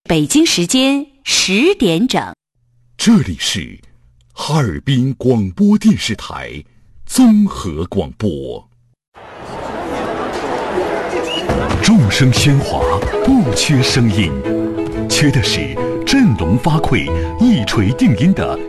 北京时间10点整， 这里是哈尔滨广播电视台综合广播。众声喧哗，不缺声音，缺的是振聋发聩、一锤定音的